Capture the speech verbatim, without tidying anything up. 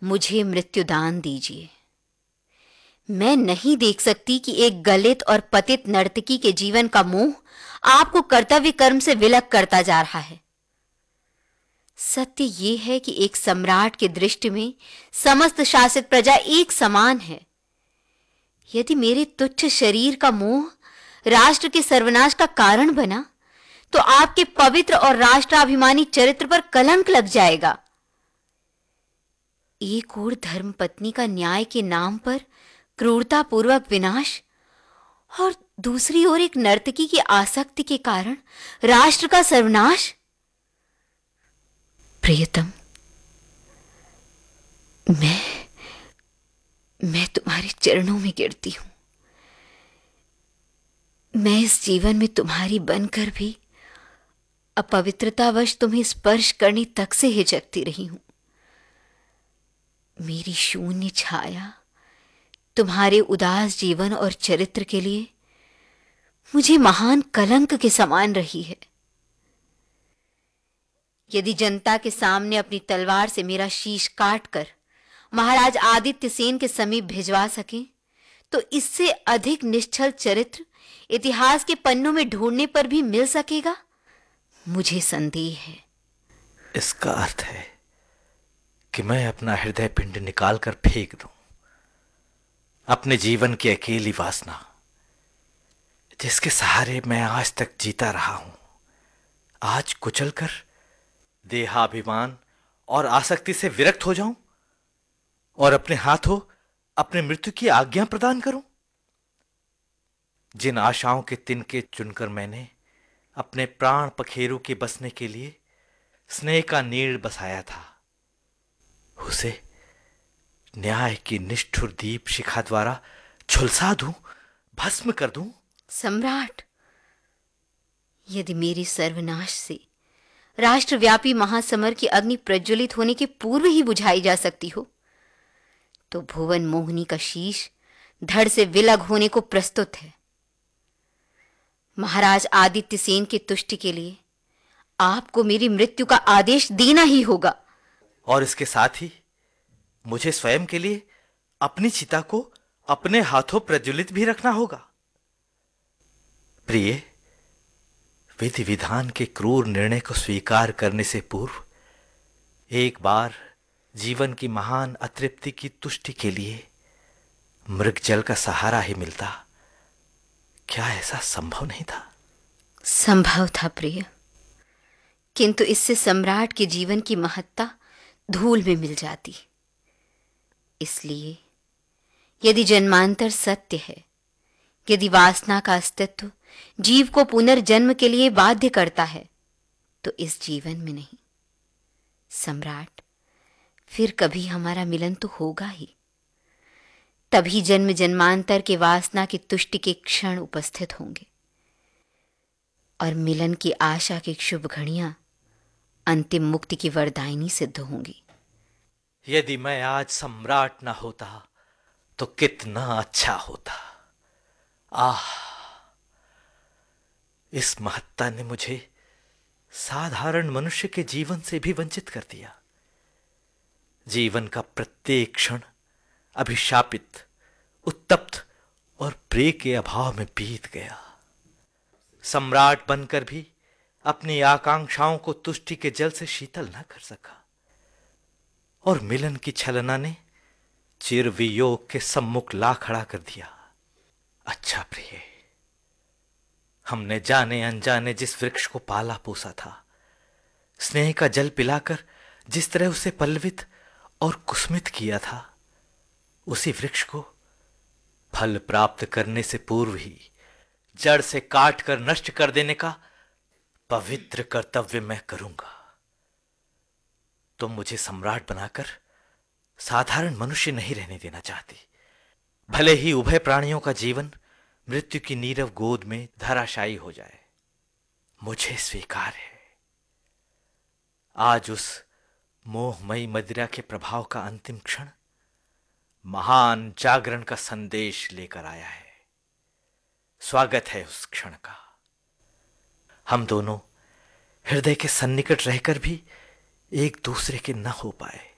मुझे मृत्युदान दीजिए। मैं नहीं देख सकती कि एक गलित और पतित नर्तकी के जीवन का मोह आपको कर्तव्य कर्म से विलग करता जा रहा है। सत्य यह है कि एक सम्राट की दृष्टि में समस्त शासित प्रजा एक समान है। यदि मेरे तुच्छ शरीर का मोह राष्ट्र के सर्वनाश का कारण बना, तो आपके पवित्र और राष्ट्राभिमानी चरित्र पर कलंक लग जाएगा। एक ओर धर्मपत्नी का न्याय के नाम पर क्रूरतापूर्वक विनाश, और दूसरी ओर एक नर्तकी की आसक्ति के कारण राष्ट्र का सर्वनाश। प्रियतम, मैं मैं तुम्हारे चरणों में गिरती हूं। मैं इस जीवन में तुम्हारी बनकर भी अपवित्रतावश तुम्हें स्पर्श करने तक से हिचकती रही हूं। मेरी शून्य छाया तुम्हारे उदास जीवन और चरित्र के लिए मुझे महान कलंक के समान रही है। यदि जनता के सामने अपनी तलवार से मेरा शीश काटकर महाराज आदित्य सेन के समीप भिजवा सकें, तो इससे अधिक निश्चल चरित्र इतिहास के पन्नों में ढूंढने पर भी मिल सकेगा? मुझे संदेह है। इसका अर्थ है कि मैं अपना हृदय पिंड निकाल कर फेंक दूं। अपने जीवन की अकेली वासना, जिसके सहारे मैं आज तक जीता रहा हूं, आज कुचलकर देहाभिमान और आसक्ति से विरक्त हो जाऊं और अपने हाथों अपने मृत्यु की आज्ञा प्रदान करूं। जिन आशाओं के तिनके चुनकर मैंने अपने प्राण पखेरु के बसने के लिए स्नेह का नीड़ बसाया था, उसे न्याय की निष्ठुर दीप शिखा द्वारा झुलसा दूं, भस्म कर दूं। सम्राट, यदि मेरे सर्वनाश से राष्ट्रव्यापी महासमर की अग्नि प्रज्वलित होने के पूर्व ही बुझाई जा सकती हो, तो भुवन मोहिनी का शीश धड़ से विलग होने को प्रस्तुत है। महाराज आदित्य सेन की तुष्टि के लिए आपको मेरी मृत्यु का आदेश देना ही होगा। और इसके साथ ही मुझे स्वयं के लिए अपनी चिता को अपने हाथों प्रज्वलित भी रखना होगा। प्रिय, विधि विधान के क्रूर निर्णय को स्वीकार करने से पूर्व एक बार जीवन की महान अतृप्ति की तुष्टि के लिए मृग जल का सहारा ही मिलता, क्या ऐसा संभव नहीं था? संभव था प्रिय, किंतु इससे सम्राट के जीवन की महत्ता धूल में मिल जाती। इसलिए यदि जन्मांतर सत्य है, यदि वासना का अस्तित्व जीव को पुनर्जन्म के लिए बाध्य करता है, तो इस जीवन में नहीं। सम्राट, फिर कभी हमारा मिलन तो होगा ही। तभी जन्म जन्मांतर के वासना की तुष्टि के क्षण उपस्थित होंगे और मिलन की आशा की शुभ घड़ियां अंतिम मुक्ति की वरदायिनी सिद्ध होंगी। यदि मैं आज सम्राट ना होता तो कितना अच्छा होता। आह, इस महत्ता ने मुझे साधारण मनुष्य के जीवन से भी वंचित कर दिया। जीवन का प्रत्येक क्षण अभिशापित, उत्तप्त और प्रेम के अभाव में बीत गया। सम्राट बनकर भी अपनी आकांक्षाओं को तुष्टि के जल से शीतल न कर सका, और मिलन की छलना ने चिर वियोग के सम्मुख ला खड़ा कर दिया। अच्छा प्रिय, हमने जाने अनजाने जिस वृक्ष को पाला पोसा था, स्नेह का जल पिलाकर जिस तरह उसे पल्लवित और कुसुमित किया था, उसी वृक्ष को फल प्राप्त करने से पूर्व ही जड़ से काट कर नष्ट कर देने का पवित्र कर्तव्य मैं करूंगा। तुम मुझे सम्राट बनाकर साधारण मनुष्य नहीं रहने देना चाहती। भले ही उभय प्राणियों का जीवन मृत्यु की नीरव गोद में धराशायी हो जाए, मुझे स्वीकार है। आज उस मोहमयी मदिरा के प्रभाव का अंतिम क्षण महान जागरण का संदेश लेकर आया है। स्वागत है उस क्षण का। हम दोनों हृदय के सन्निकट रहकर भी एक दूसरे के न हो पाए।